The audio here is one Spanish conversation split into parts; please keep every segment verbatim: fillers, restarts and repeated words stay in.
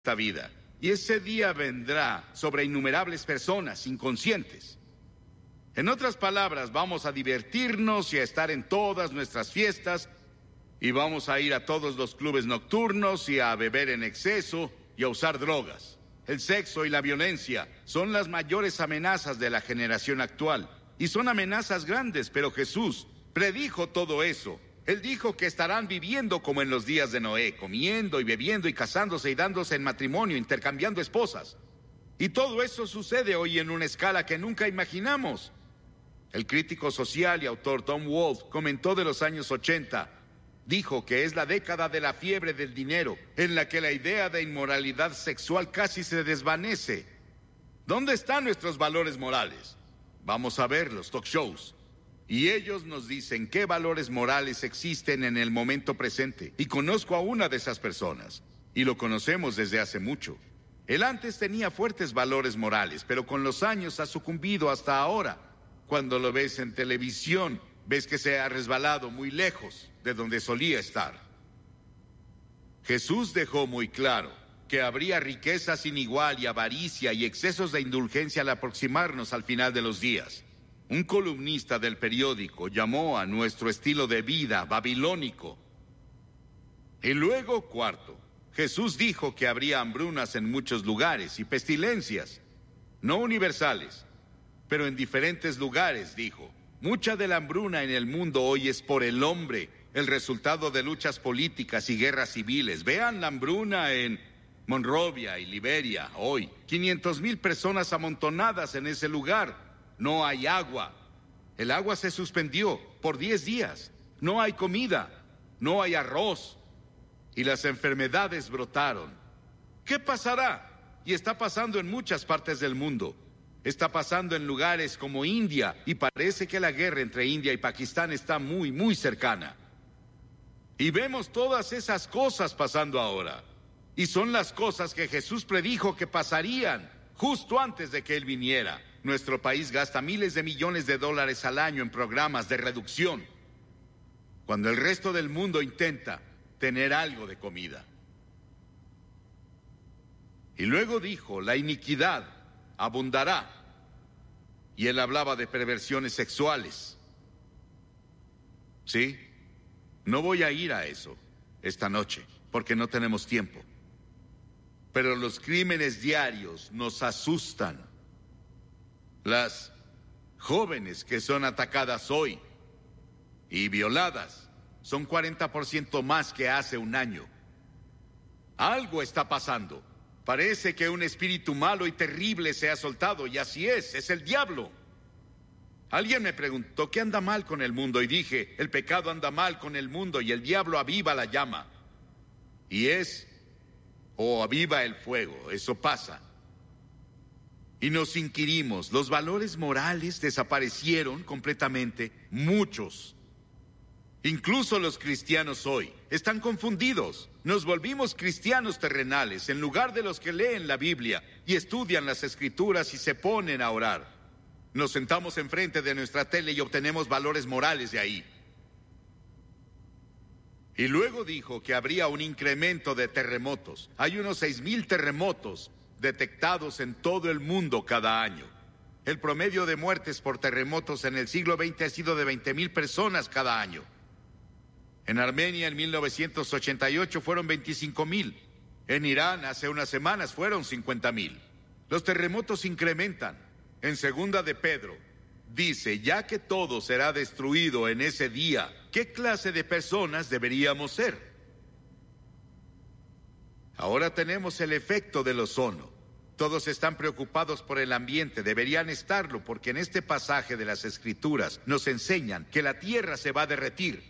esta vida. Y ese día vendrá sobre innumerables personas inconscientes. En otras palabras, vamos a divertirnos y a estar en todas nuestras fiestas, y vamos a ir a todos los clubes nocturnos y a beber en exceso y a usar drogas. El sexo y la violencia son las mayores amenazas de la generación actual, y son amenazas grandes, pero Jesús predijo todo eso. Él dijo que estarán viviendo como en los días de Noé, comiendo y bebiendo y casándose y dándose en matrimonio, intercambiando esposas. Y todo eso sucede hoy en una escala que nunca imaginamos. El crítico social y autor Tom Wolfe comentó de los años ochenta. Dijo que es la década de la fiebre del dinero, en la que la idea de inmoralidad sexual casi se desvanece. ¿Dónde están nuestros valores morales? Vamos a ver los talk shows. Y ellos nos dicen qué valores morales existen en el momento presente. Y conozco a una de esas personas, y lo conocemos desde hace mucho. Él antes tenía fuertes valores morales, pero con los años ha sucumbido hasta ahora. Cuando lo ves en televisión, ves que se ha resbalado muy lejos de donde solía estar. Jesús dejó muy claro que habría riqueza sin igual y avaricia y excesos de indulgencia al aproximarnos al final de los días. Un columnista del periódico llamó a nuestro estilo de vida babilónico. Y luego, cuarto, Jesús dijo que habría hambrunas en muchos lugares y pestilencias, no universales, pero en diferentes lugares, dijo. Mucha de la hambruna en el mundo hoy es por el hombre, el resultado de luchas políticas y guerras civiles. Vean la hambruna en Monrovia y Liberia hoy. quinientas mil personas amontonadas en ese lugar. No hay agua. El agua se suspendió por diez días. No hay comida. No hay arroz. Y las enfermedades brotaron. ¿Qué pasará? Y está pasando en muchas partes del mundo. Está pasando en lugares como India, y parece que la guerra entre India y Pakistán está muy, muy cercana. Y vemos todas esas cosas pasando ahora. Y son las cosas que Jesús predijo que pasarían justo antes de que Él viniera. Nuestro país gasta miles de millones de dólares al año en programas de reducción, cuando el resto del mundo intenta tener algo de comida. Y luego dijo, la iniquidad abundará. Y él hablaba de perversiones sexuales. ¿Sí? No voy a ir a eso esta noche, porque no tenemos tiempo. Pero los crímenes diarios nos asustan. Las jóvenes que son atacadas hoy y violadas son cuarenta por ciento más que hace un año. Algo está pasando. Parece que un espíritu malo y terrible se ha soltado, y así es, es el diablo. Alguien me preguntó, ¿qué anda mal con el mundo? Y dije, el pecado anda mal con el mundo y el diablo aviva la llama. Y es, o aviva el fuego, eso pasa. Y nos inquirimos, ¿los valores morales desaparecieron completamente? Muchos. Incluso los cristianos hoy están confundidos. Nos volvimos cristianos terrenales en lugar de los que leen la Biblia y estudian las Escrituras y se ponen a orar. Nos sentamos enfrente de nuestra tele y obtenemos valores morales de ahí. Y luego dijo que habría un incremento de terremotos. Hay unos seis mil terremotos detectados en todo el mundo cada año. El promedio de muertes por terremotos en el siglo veinte ha sido de veinte mil personas cada año. En Armenia en mil novecientos ochenta y ocho fueron veinticinco mil. En Irán hace unas semanas fueron cincuenta mil. Los terremotos incrementan. En Segunda de Pedro dice, ya que todo será destruido en ese día, ¿qué clase de personas deberíamos ser? Ahora tenemos el efecto del ozono. Todos están preocupados por el ambiente, deberían estarlo, porque en este pasaje de las Escrituras nos enseñan que la tierra se va a derretir.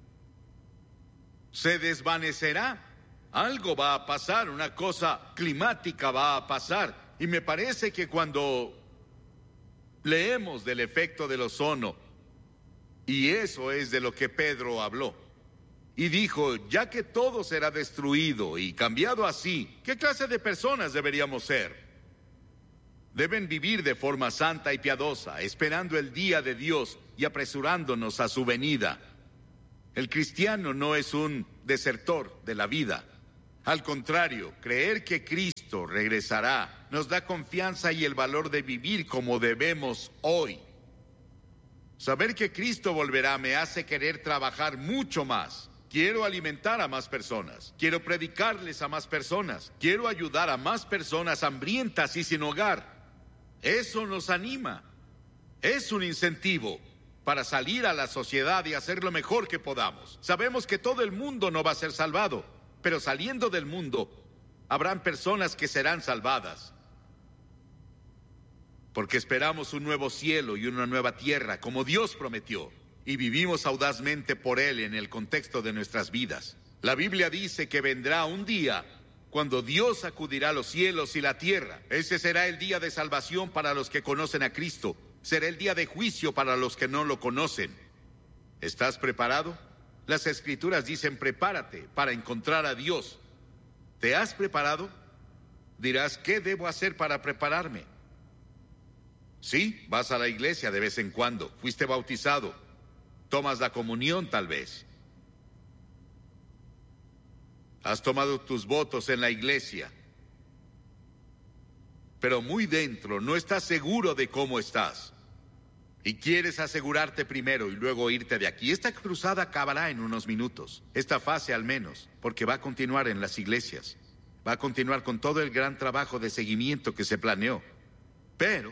Se desvanecerá. Algo va a pasar, una cosa climática va a pasar. Y me parece que cuando leemos del efecto del ozono, y eso es de lo que Pedro habló, y dijo, ya que todo será destruido y cambiado así, ¿qué clase de personas deberíamos ser? Deben vivir de forma santa y piadosa, esperando el día de Dios y apresurándonos a su venida. El cristiano no es un desertor de la vida. Al contrario, creer que Cristo regresará nos da confianza y el valor de vivir como debemos hoy. Saber que Cristo volverá me hace querer trabajar mucho más. Quiero alimentar a más personas. Quiero predicarles a más personas. Quiero ayudar a más personas hambrientas y sin hogar. Eso nos anima. Es un incentivo para salir a la sociedad y hacer lo mejor que podamos. Sabemos que todo el mundo no va a ser salvado, pero saliendo del mundo, habrán personas que serán salvadas. Porque esperamos un nuevo cielo y una nueva tierra, como Dios prometió, y vivimos audazmente por Él en el contexto de nuestras vidas. La Biblia dice que vendrá un día cuando Dios sacudirá los cielos y la tierra. Ese será el día de salvación para los que conocen a Cristo. Será el día de juicio para los que no lo conocen. ¿Estás preparado? Las Escrituras dicen: prepárate para encontrar a Dios. ¿Te has preparado? Dirás: ¿qué debo hacer para prepararme? Sí, vas a la iglesia de vez en cuando. Fuiste bautizado. Tomas la comunión, tal vez. Has tomado tus votos en la iglesia. Pero muy dentro no estás seguro de cómo estás. Y quieres asegurarte primero y luego irte de aquí. Esta cruzada acabará en unos minutos. Esta fase al menos, porque va a continuar en las iglesias. Va a continuar con todo el gran trabajo de seguimiento que se planeó. Pero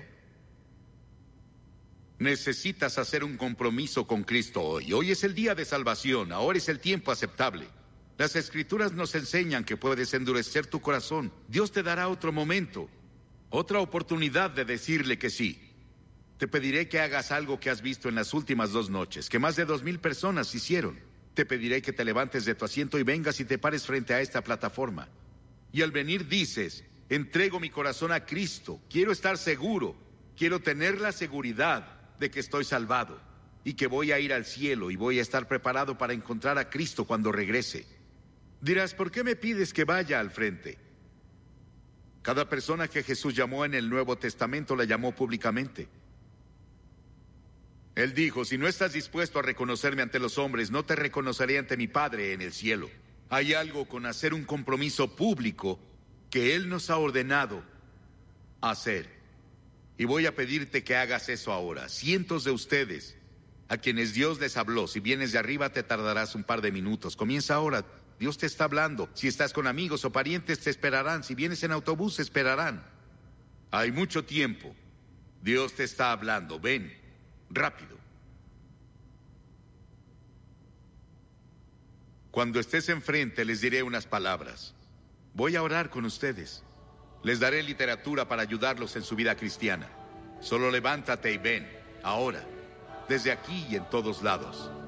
necesitas hacer un compromiso con Cristo hoy. Hoy es el día de salvación. Ahora es el tiempo aceptable. Las Escrituras nos enseñan que puedes endurecer tu corazón. Dios te dará otro momento, otra oportunidad de decirle que sí. Te pediré que hagas algo que has visto en las últimas dos noches, que más de dos mil personas hicieron. Te pediré que te levantes de tu asiento y vengas y te pares frente a esta plataforma. Y al venir dices: entrego mi corazón a Cristo. Quiero estar seguro. Quiero tener la seguridad de que estoy salvado y que voy a ir al cielo y voy a estar preparado para encontrar a Cristo cuando regrese. Dirás: ¿por qué me pides que vaya al frente? Cada persona que Jesús llamó en el Nuevo Testamento la llamó públicamente. Él dijo: si no estás dispuesto a reconocerme ante los hombres, no te reconoceré ante mi Padre en el cielo. Hay algo con hacer un compromiso público que Él nos ha ordenado hacer. Y voy a pedirte que hagas eso ahora. Cientos de ustedes, a quienes Dios les habló, si vienes de arriba te tardarás un par de minutos. Comienza ahora. Dios te está hablando. Si estás con amigos o parientes, te esperarán. Si vienes en autobús, te esperarán. Hay mucho tiempo. Dios te está hablando. Ven, rápido. Cuando estés enfrente, les diré unas palabras. Voy a orar con ustedes. Les daré literatura para ayudarlos en su vida cristiana. Solo levántate y ven, ahora, desde aquí y en todos lados.